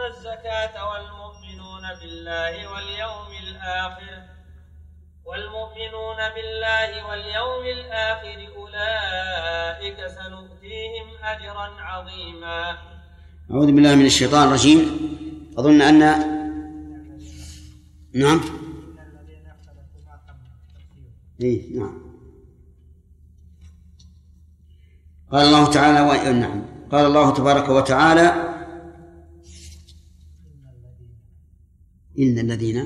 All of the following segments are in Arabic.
الزكاة والمؤمنون بالله واليوم الآخر أولئك سنؤتيهم أجرا عظيما. أعوذ بالله من الشيطان الرجيم. أظن أن نعم قال الله تعالى قال الله تبارك وتعالى إن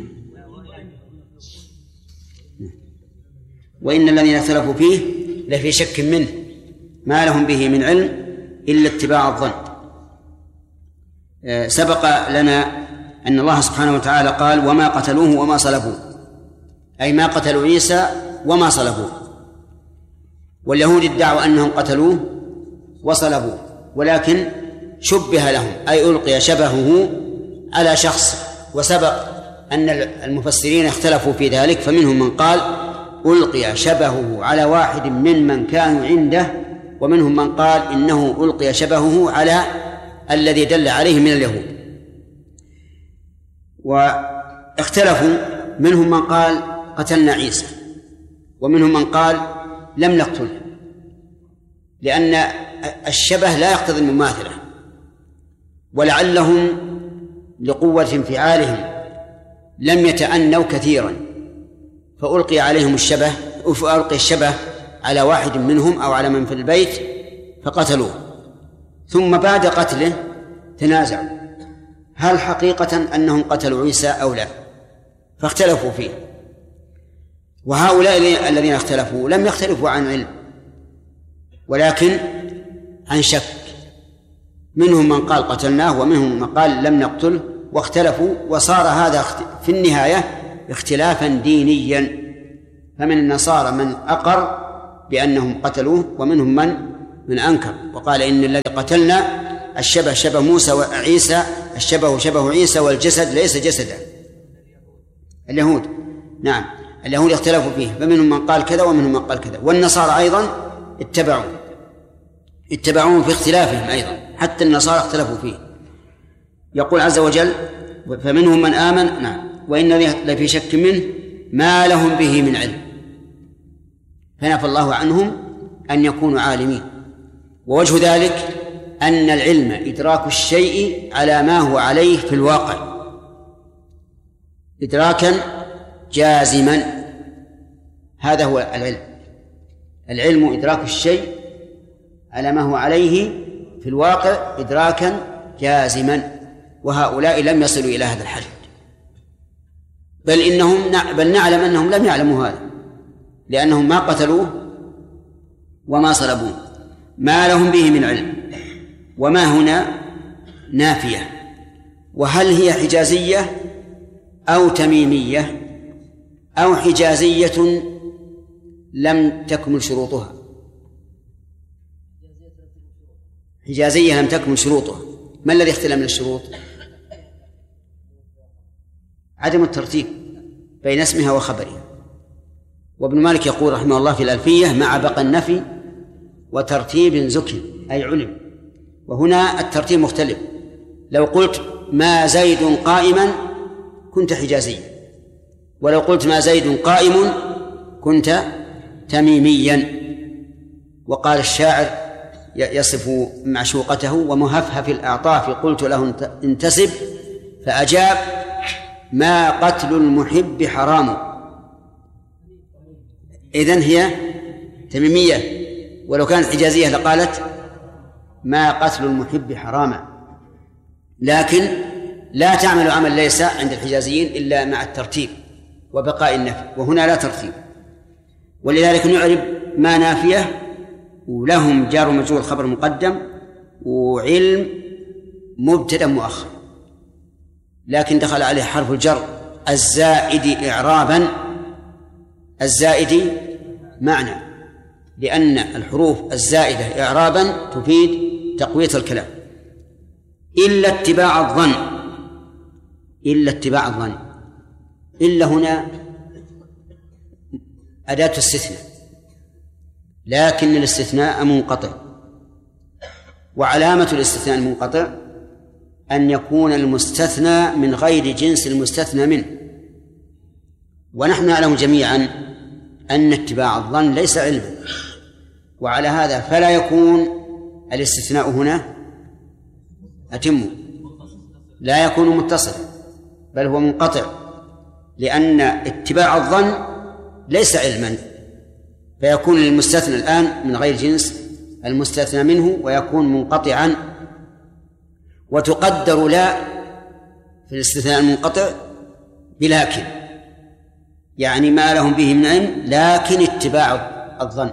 الذين اختلفوا فيه لفي شك منه ما لهم به من علم إلا اتباع الظن. سبق لنا أن الله سبحانه وتعالى قال وما قتلوه وما صلبوه، أي ما قتلوا عيسى وما صلبوه. واليهود ادعوا أنهم قتلوه وصلبوه، ولكن شبه لهم، أي ألقي شبهه على شخص. وسبق أن المفسرين اختلفوا في ذلك، فمنهم من قال ألقي شبهه على واحد ممن كانوا عنده، ومنهم من قال إنه ألقي شبهه على الذي دل عليه من اليهود. واختلفوا، منهم من قال قتلنا عيسى، ومنهم من قال لم نقتله، لأن الشبه لا يقتضي المماثلة، ولعلهم لقوة انفعالهم لم يتأنوا كثيرا فألقي عليهم الشبه، فألقي الشبه على واحد منهم أو على من في البيت فقتلوه. ثم بعد قتله تنازعوا هل حقيقة أنهم قتلوا عيسى أو لا، فاختلفوا فيه. وهؤلاء الذين اختلفوا لم يختلفوا عن علم ولكن عن شك، منهم من قال قتلناه ومنهم من قال لم نقتله، واختلفوا، وصار هذا في النهاية اختلافا دينيا. فمن النصارى من أقر بأنهم قتلوه، ومنهم من أنكر وقال إن الذي قتلنا الشبه شبه موسى وعيسى، الشبه شبه عيسى والجسد ليس جسدا. اليهود نعم اليهود اختلفوا فيه، فمنهم من قال كذا ومنهم من قال كذا. والنصارى أيضا اتبعوهم في اختلافهم أيضا، حتى النصارى اختلفوا فيه. يقول عز وجل فمنهم من آمن وإن لفي شك منه ما لهم به من علم، فنفى الله عنهم أن يكونوا عالمين. ووجه ذلك أن العلم إدراك الشيء على ما هو عليه في الواقع إدراكا جازما، هذا هو العلم إدراك الشيء على ما هو عليه في الواقع إدراكا جازما. وهؤلاء لم يصلوا إلى هذا الحد، بل نعلم أنهم لم يعلموا هذا، لأنهم ما قتلوه وما صلبوه، ما لهم به من علم. وما هنا نافية، وهل هي حجازية أو تميمية أو حجازية لم تكمل شروطها؟ حجازية لم تكمل شروطها. ما الذي اختلف من الشروط؟ عدم الترتيب بين اسمها وخبرها. وابن مالك يقول رحمه الله في الألفية مع بقى النفي وترتيب ذكر أي علم. وهنا الترتيب مختلف، لو قلت ما زيد قائما كنت حجازيا، ولو قلت ما زيد قائم كنت تميميا. وقال الشاعر يصف معشوقته ومهفهف الأعطاف قلت له انتسب، فأجاب ما قتل المحب حرام. إذن هي تميمية، ولو كانت حجازية لقالت ما قتل المحب حراما. لكن لا تعمل عمل ليس عند الحجازيين إلا مع الترتيب وبقاء النفي، وهنا لا ترتيب. ولذلك نعرب ما نافية ولهم جار ومجرور خبر مقدم وعلم مبتدأ مؤخر، لكن دخل عليه حرف الجر الزائد إعرابا، الزائد معنى، لأن الحروف الزائدة إعرابا تفيد تقوية الكلام. إلا اتباع الظن، إلا اتباع الظن، إلا هنا أداة استثناء، لكن الاستثناء منقطع، وعلامة الاستثناء المنقطع أن يكون المستثنى من غير جنس المستثنى منه، ونحن نعلم جميعا أن اتباع الظن ليس علما، وعلى هذا فلا يكون الاستثناء هنا لا يكون متصلا، بل هو منقطع، لأن اتباع الظن ليس علما، فيكون المستثنى الآن من غير جنس المستثنى منه ويكون منقطعا. وتقدر لا في الاستثناء المنقطع بلكن، يعني ما لهم به من علم لكن اتباع الظن،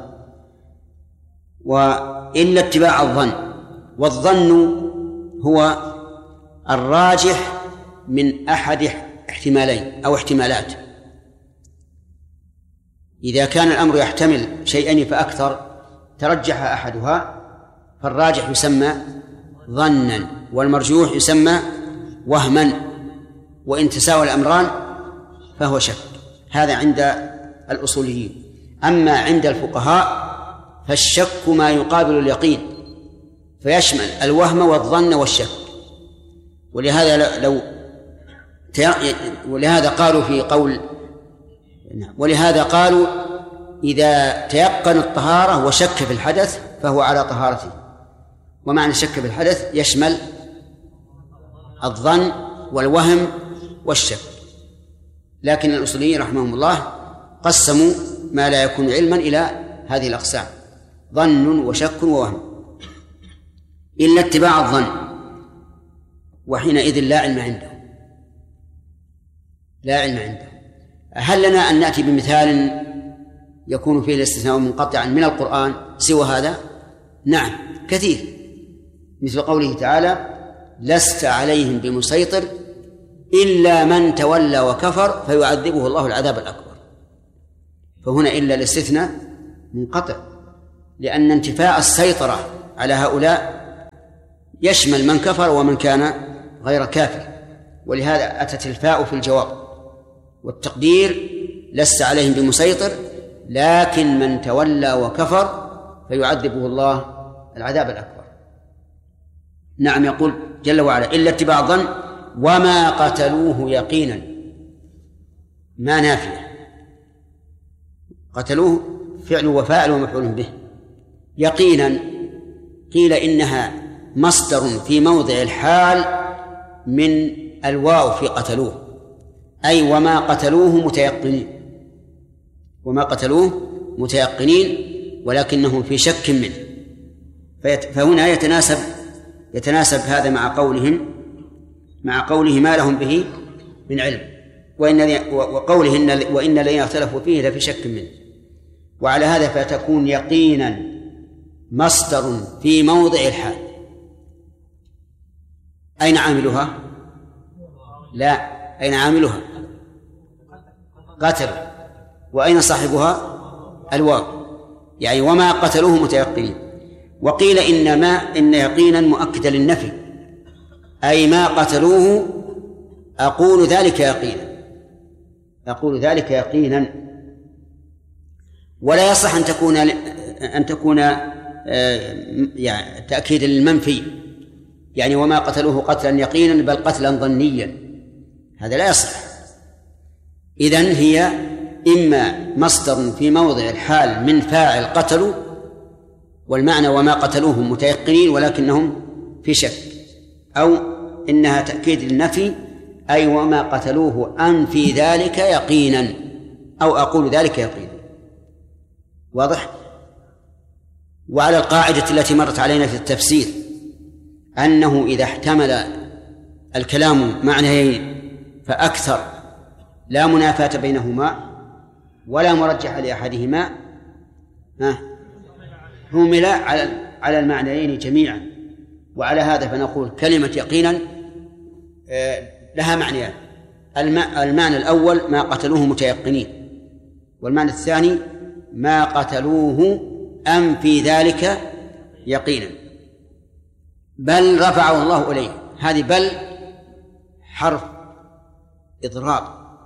وإلا اتباع الظن. والظن هو الراجح من أحد احتمالين أو احتمالات. إذا كان الأمر يحتمل شيئين فأكثر ترجح أحدها فالراجح يسمى ظنا، والمرجوح يسمى وهما، وإن تساوى الأمران فهو شك. هذا عند الأصوليين. أما عند الفقهاء فالشك ما يقابل اليقين، فيشمل الوهم والظن والشك. ولهذا قالوا إذا تيقن الطهارة وشك في الحدث فهو على طهارته. ومعنى الشك في الحدث يشمل الظن والوهم والشك. لكن الأصوليين رحمهم الله قسموا ما لا يكون علما إلى هذه الأقسام: ظن وشك ووهم. إلا اتباع الظن، وحينئذ لا علم عنده. هل لنا أن نأتي بمثال يكون فيه الاستثناء منقطعا من القرآن سوى هذا؟ نعم كثير، مثل قوله تعالى: لست عليهم بمسيطر إلا من تولى وكفر فيعذبه الله العذاب الأكبر. فهنا إلا الاستثناء منقطع، لأن انتفاء السيطرة على هؤلاء يشمل من كفر ومن كان غير كافر، ولهذا أتت الفاء في الجواب، والتقدير: لست عليهم بمسيطر لكن من تولى وكفر فيعذبه الله العذاب الأكبر. نعم، يقول جل وعلا: إلا اتباع الظن وما قتلوه يقينا. ما نافية، قتلوه فعل وفاعل ومفعول به. يقينا قيل إنها مصدر في موضع الحال من الواو في قتلوه، أي وما قتلوه متيقنين ولكنهم في شك منه. فهنا يتناسب هذا مع قوله ما لهم به من علم، وقوله وإن الذين اختلفوا فيه لفي شك منه. وعلى هذا فتكون يقينا مصدر في موضع الحال. أين عاملها؟ لا، أين عاملها؟ قتل. وأين صاحبها؟ الواو، يعني وما قتلوه متيقنين. وقيل إن يقينا مؤكدا للنفي، أي ما قتلوه أقول ذلك يقينا. ولا يصح أن تكون يعني تأكيدا للمنفي، يعني وما قتلوه قتلا يقينا بل قتلا ظنيا، هذا لا يصح. إذن هي إما مصدر في موضع الحال من فاعل قتلوا، والمعنى وما قتلوهم متيقنين ولكنهم في شك، أو إنها تأكيد للنفي، أي وما قتلوه أنفي ذلك يقينا أو أقول ذلك يقينا. واضح؟ وعلى القاعدة التي مرت علينا في التفسير أنه إذا احتمل الكلام معنيين فأكثر لا منافاة بينهما ولا مرجح لأحدهما حمل على المعنيين جميعا. وعلى هذا فنقول كلمة يقينا لها معنيان: المعنى الأول ما قتلوه متيقنين، والمعنى الثاني ما قتلوه أنفي ذلك يقينا، بل رفعه الله إليه. هذه بل حرف إضراب،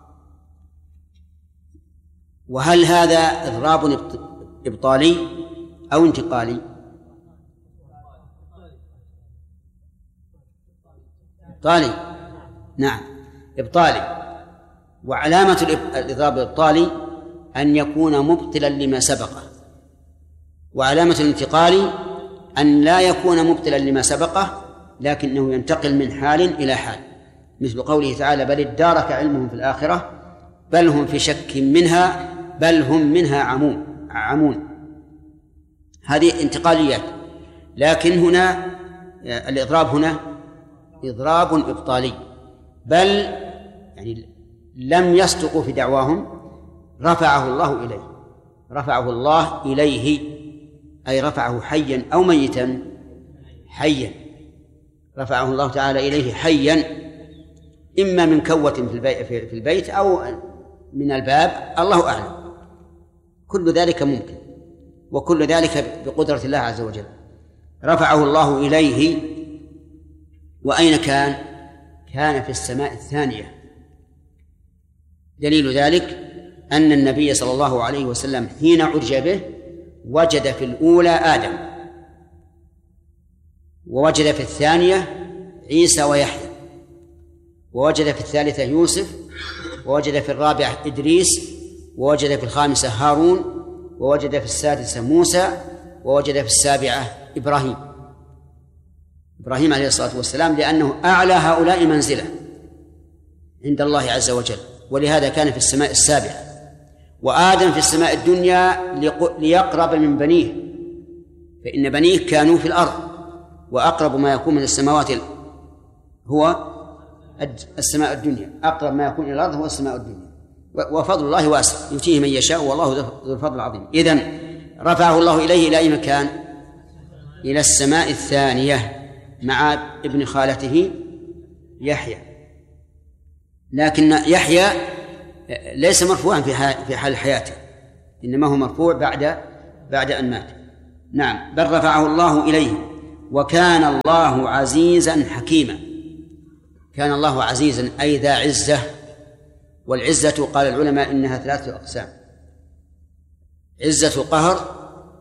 وهل هذا إضراب إبطالي أو انتقالي؟ إبطالي، نعم إبطالي. وعلامة الإضراب الإبطالي أن يكون مبطلا لما سبقه، وعلامة الانتقال أن لا يكون مبطلا لما سبقه لكنه ينتقل من حال إلى حال، مثل قوله تعالى: بل ادارك علمهم في الآخرة بل هم في شك منها بل هم منها عمون. هذه انتقاليات. لكن هنا الإضراب هنا إضراب إبطالي، بل يعني لم يصدقوا في دعواهم، رفعه الله إليه أي رفعه حيا أو ميتا. حيا، رفعه الله تعالى إليه حيا، إما من كوة في البيت أو من الباب، الله أعلم. كل ذلك ممكن، وكل ذلك بقدرة الله عز وجل. رفعه الله إليه، وأين كان؟ كان في السماء الثانية. دليل ذلك أن النبي صلى الله عليه وسلم حين عرج به وجد في الأولى آدم، ووجد في الثانية عيسى ويحيى، ووجد في الثالثة يوسف، ووجد في الرابعة إدريس، ووجد في الخامسة هارون، ووجد في السادسة موسى، ووجد في السابعة إبراهيم عليه الصلاة والسلام، لأنه أعلى هؤلاء منزلة عند الله عز وجل، ولهذا كان في السماء السابعة. وآدم في السماء الدنيا ليقرب من بنيه، فإن بنيه كانوا في الأرض، وأقرب ما يكون من السماوات هو السماء الدنيا، أقرب ما يكون إلى الأرض هو السماء الدنيا، وفضل الله واسع يؤتيه من يشاء والله ذو الفضل العظيم. إذن رفعه الله إليه إلى أي مكان؟ إلى السماء الثانية مع ابن خالته يحيى. لكن يحيى ليس مرفوعا في حال حياته، إنما هو مرفوع بعد أن مات. نعم، بل رفعه الله إليه. وكان الله عزيزا حكيما. كان الله عزيزا أي ذا عزة، والعزة قال العلماء إنها 3 أقسام: عزة القهر،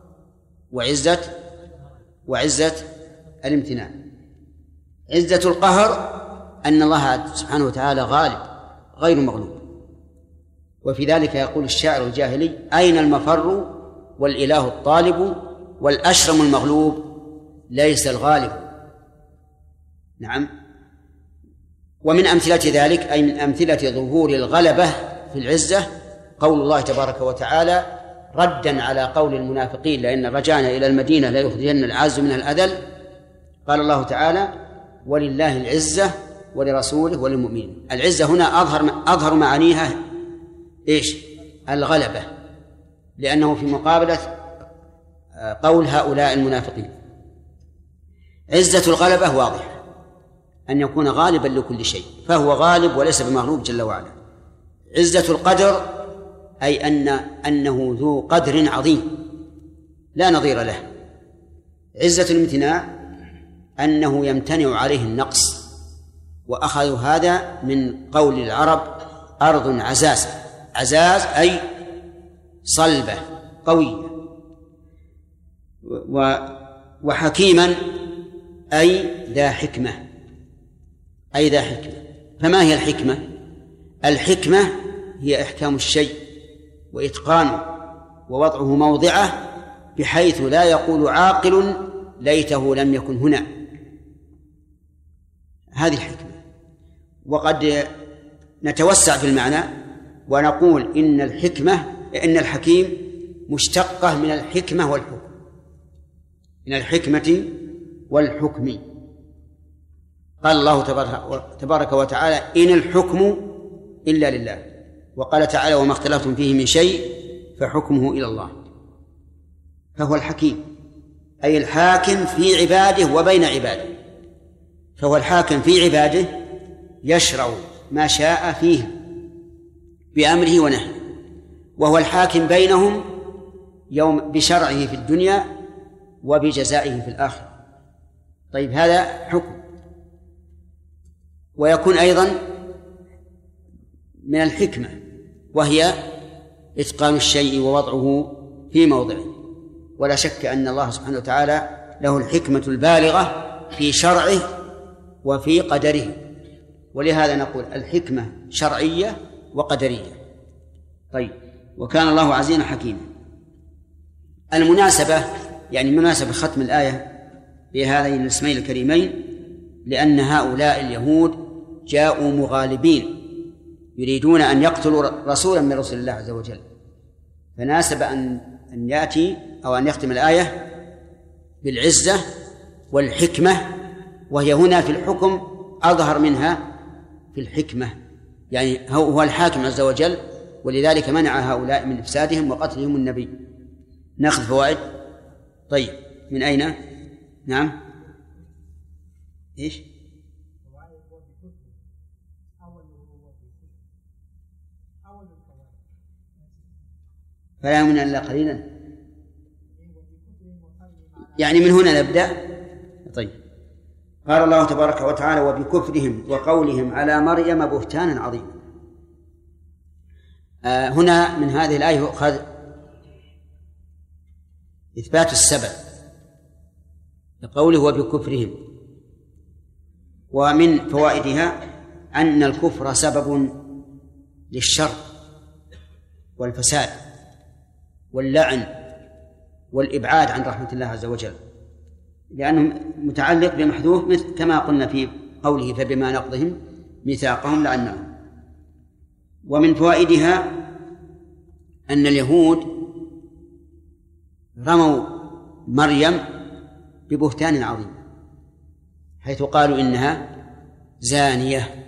وعزة الامتنان. عزة القهر أن الله سبحانه وتعالى غالب غير مغلوب، وفي ذلك يقول الشاعر الجاهلي: أين المفر والإله الطالب والأشرم المغلوب ليس الغالب. نعم. ومن أمثلة ذلك أي من أمثلة ظهور الغلبة في العزة قول الله تبارك وتعالى ردا على قول المنافقين: لئن رجعنا إلى المدينة ليخرجن الأعز منها الأذل. قال الله تعالى: ولله العزة ولرسوله وللمؤمنين. العزة هنا أظهر معانيها إيش؟ الغلبة، لأنه في مقابلة قول هؤلاء المنافقين. عزة الغلبة واضحة، أن يكون غالبا لكل شيء، فهو غالب وليس بمغلوب جل وعلا. عزة القدر أي أنه ذو قدر عظيم لا نظير له. عزة الامتناع أنه يمتنع عليه النقص، وأخذوا هذا من قول العرب: أرض عزازة. عزاز أي صلبة قوية. وحكيما أي ذا حكمة. فما هي الحكمة؟ الحكمة هي إحكام الشيء وإتقانه ووضعه موضعه، بحيث لا يقول عاقل: ليته لم يكن هنا. هذه الحكمة. وقد نتوسع في المعنى ونقول إن الحكيم مشتقة من الحكمة والحكم، من الحكمة والحكم. قال الله تبارك وتعالى: إن الحكم إلا لله. وقال تعالى: وما اختلفتم فيه من شيء فحكمه إلى الله. فهو الحكيم أي الحاكم في عباده وبين عباده، فهو الحاكم في عباده يشرع ما شاء فيه بأمره ونهيه، وهو الحاكم بينهم يوم بشرعه في الدنيا وبجزائه في الآخرة. طيب، هذا حكم. ويكون أيضا من الحكمة، وهي إتقان الشيء ووضعه في موضعه. ولا شك أن الله سبحانه وتعالى له الحكمة البالغة في شرعه وفي قدره، ولهذا نقول الحكمة شرعية وقدرية. طيب، وكان الله عزيزا حكيما. المناسبة يعني مناسبة ختم الآية بهذين الاسمين الكريمين لأن هؤلاء اليهود جاءوا مغالبين يريدون أن يقتلوا رسولا من رسل الله عز وجل، فناسب أن يأتي أو أن يختم الآية بالعزة والحكمة، وهي هنا في الحكم أظهر منها في الحكمة، يعني هو الحاكم عز وجل، ولذلك منع هؤلاء من إفسادهم وقتلهم النبي. نأخذ فوائد. طيب، من أين؟ نعم، إيش؟ فلا يؤمن إلا قليلا، يعني من هنا نبدأ. طيب، قال الله تبارك وتعالى: وبكفرهم وقولهم على مريم بهتانا عظيما. هنا من هذه الآية يؤخذ إثبات السبب لقوله وبكفرهم، ومن فوائدها أن الكفر سبب للشر والفساد واللعن والإبعاد عن رحمة الله عز وجل، لأنه متعلق بمحذوف كما قلنا في قوله فبما نقضهم ميثاقهم لعناهم. ومن فوائدها أن اليهود رموا مريم ببهتان عظيم، حيث قالوا إنها زانية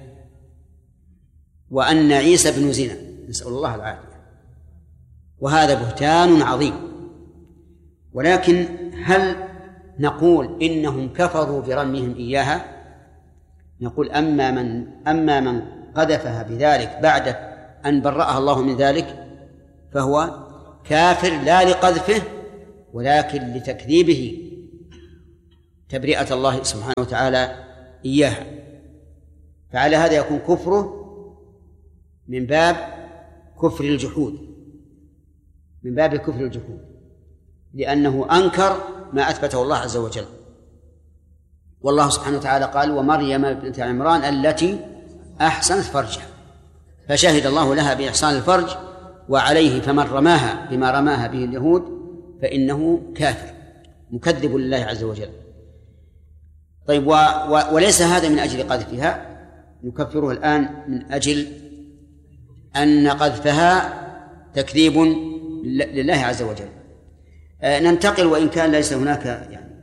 وأن عيسى بن زنا، نسأل الله العافية، وهذا بهتان عظيم. ولكن هل نقول إنهم كفروا برميهم إياها؟ نقول أما من قذفها بذلك بعد أن برأها الله من ذلك فهو كافر، لا لقذفه ولكن لتكذيبه تبرئة الله سبحانه وتعالى إياها. فعلى هذا يكون كفره من باب كفر الجحود، من باب كفر الجحود، لأنه أنكر ما أثبته الله عز وجل. والله سبحانه وتعالى قال: ومريم بنت عمران التي أحسنت فرجها، فشهد الله لها بإحسان الفرج، وعليه فمن رماها بما رماها به اليهود فإنه كافر مكذب لله عز وجل. طيب، وليس هذا من أجل قذفها، نكفره الآن من أجل أن قذفها تكذيب لله عز وجل. ننتقل، وإن كان ليس هناك يعني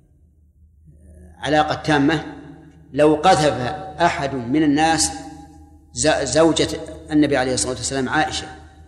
علاقة تامة، لو قذف أحد من الناس زوجة النبي عليه الصلاة والسلام عائشة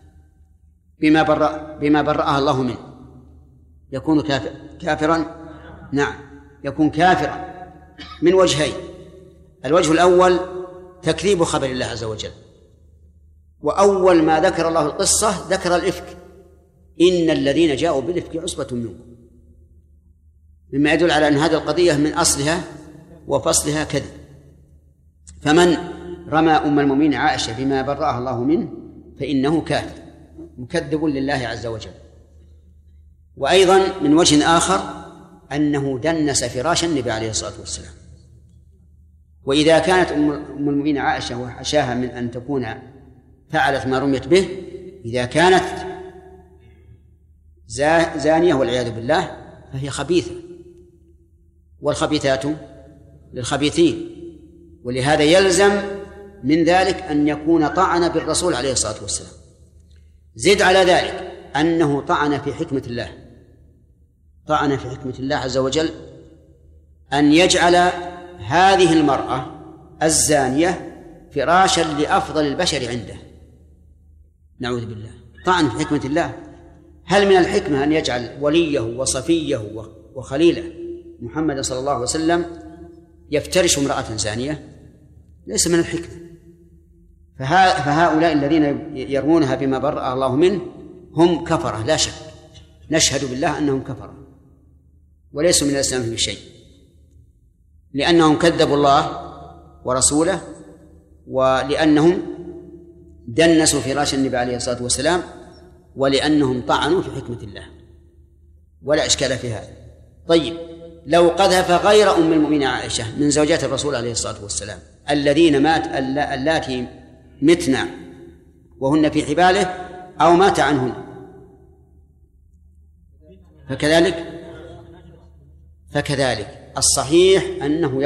بما برأها الله منه، يكون كافرا؟ نعم، يكون كافرا من وجهين. الوجه الأول تكذيب خبر الله عز وجل، وأول ما ذكر الله القصة ذكر الإفك: إن الذين جاءوا بالإفك عصبة منكم، مما يدل على أن هذه القضية من أصلها وفصلها كذب. فمن رمى أم المؤمنين عائشة بما برأها الله منه فإنه كافر مكذب لله عز وجل. وأيضا من وجه آخر أنه دنس فراش النبي عليه الصلاة والسلام. وإذا كانت أم المؤمنين عائشة وحشاها من أن تكون فعلت ما رميت به، إذا كانت زانية والعياذ بالله فهي خبيثة، والخبيثات للخبيثين، ولهذا يلزم من ذلك أن يكون طعن بالرسول عليه الصلاة والسلام. زد على ذلك أنه طعن في حكمة الله، طعن في حكمة الله عز وجل أن يجعل هذه المرأة الزانية فراشا لأفضل البشر عنده، نعوذ بالله. طعن في حكمة الله. هل من الحكمة أن يجعل وليه وصفيه وخليله محمد صلى الله عليه وسلم يفترش امرأة زانية؟ ليس من الحكمة. فهؤلاء الذين يرمونها بما برأ الله منه هم كفرة لا شك، نشهد بالله أنهم كفرة وليسوا من الإسلام في شيء، لأنهم كذبوا الله ورسوله، ولأنهم دنسوا فراش النبي عليه الصلاة والسلام، ولأنهم طعنوا في حكمة الله، ولا إشكال في هذا. طيب، لو قذف غير أم المؤمنين عائشة من زوجات الرسول عليه الصلاة والسلام الذين اللاتي متنا وهن في حباله أو مات عنهن، فكذلك الصحيح أنه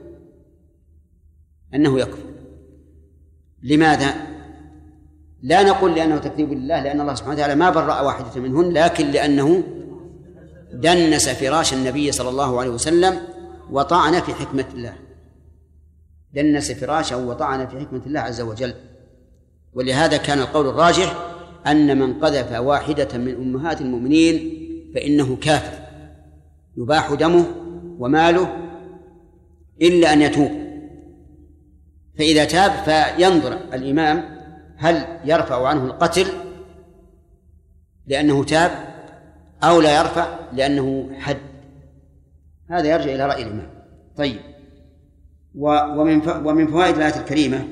يكفر. لماذا؟ لا نقول لأنه تكذيب لله، لأن الله سبحانه وتعالى ما برأ واحدة منهن، لكن لأنه دنس فراش النبي صلى الله عليه وسلم وطعن في حكمة الله، دنس فراشه وطعن في حكمة الله عز وجل. ولهذا كان القول الراجح أن من قذف واحدة من أمهات المؤمنين فإنه كافر يباح دمه وماله إلا أن يتوب. فإذا تاب فينظر الإمام هل يرفع عنه القتل لأنه تاب أو لا يرفع لأنه حد. هذا يرجع إلى رأي الإمام. طيب، ومن فوائد الآية الكريمة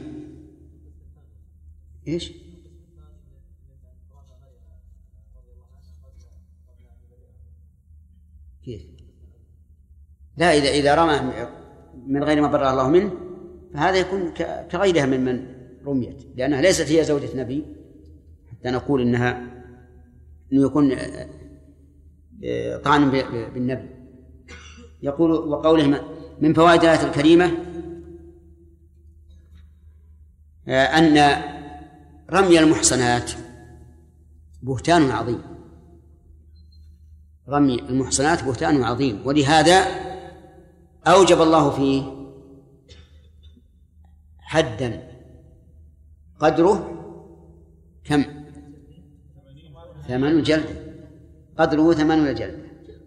إيش؟ كيف؟ لا، إذا رمى من غير ما برأ الله منه فهذا يكون كغيرها من رميت، لأنها ليست هي زوجة نبي حتى نقول إنه يكون طعن بالنبي. يقول وقوله من فوائد الآية الكريمة أن رمي المحصنات بهتان عظيم، رمي المحصنات بهتان عظيم، ولهذا أوجب الله فيه حدا قدره كم؟ 80 جلدة، قدره 80 جلدة.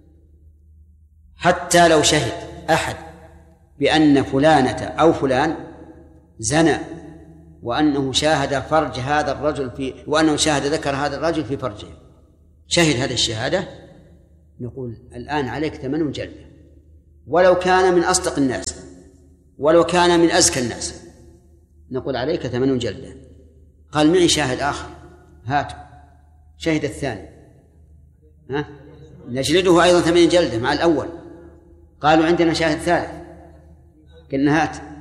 حتى لو شهد أحد بأن فلانة أو فلان زنى وأنه شاهد فرج هذا الرجل وأنه شاهد ذكر هذا الرجل في فرجه، شهد هذه الشهادة، نقول الآن عليك 80 جلدة، ولو كان من أصدق الناس ولو كان من أزكى الناس نقول عليك 80 جلدة. قال معي شاهد آخر، هاتوا شهد الثاني، نجلده أيضا 80 جلدة مع الأول. قالوا عندنا شاهد ثالث، قلنا هات